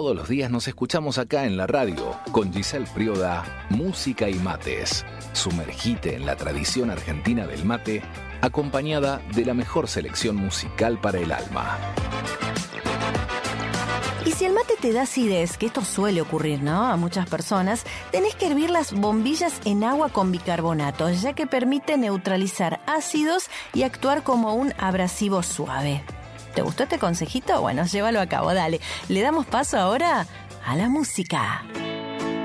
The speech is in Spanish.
todos los días nos escuchamos acá en la radio con Giselle Prioda, Música y Mates. Sumergite en la tradición argentina del mate, acompañada de la mejor selección musical para el alma. Y si el mate te da acidez, que esto suele ocurrir, ¿no?, a muchas personas, tenés que hervir las bombillas en agua con bicarbonato, ya que permite neutralizar ácidos y actuar como un abrasivo suave. ¿Te gustó este consejito? Bueno, llévalo a cabo, dale. Le damos paso ahora a la música.